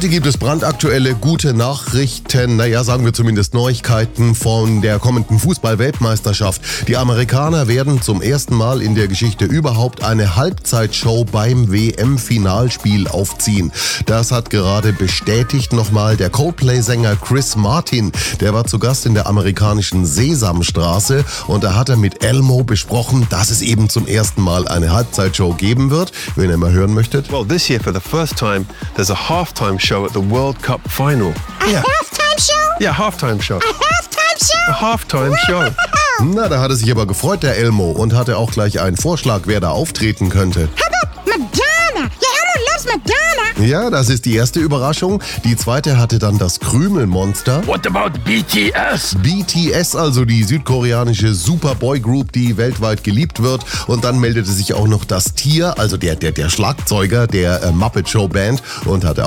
Heute gibt es brandaktuelle gute Nachrichten, sagen wir zumindest Neuigkeiten von der kommenden Fußball-Weltmeisterschaft. Die Amerikaner werden zum ersten Mal in der Geschichte überhaupt eine Halbzeitshow beim WM-Finalspiel aufziehen. Das hat gerade bestätigt nochmal der Coldplay-Sänger Chris Martin. Der war zu Gast in der amerikanischen Sesamstraße und da hat er mit Elmo besprochen, dass es eben zum ersten Mal eine Halbzeitshow geben wird. Wenn ihr mal hören möchtet. Well, this year for the first time, there's a halftime show at the World Cup final. Halftime show? Yeah, halftime show. Halftime show? A halftime show. Na, da hat er sich aber gefreut, der Elmo, und hatte auch gleich einen Vorschlag, wer da auftreten könnte. How about Madonna? Yeah, Elmo loves Madonna. Ja, das ist die erste Überraschung. Die zweite hatte dann das Krümelmonster. What about BTS? BTS, also die südkoreanische Superboy-Group, die weltweit geliebt wird. Und dann meldete sich auch noch das Tier, also der Schlagzeuger der Muppet Show Band, und hatte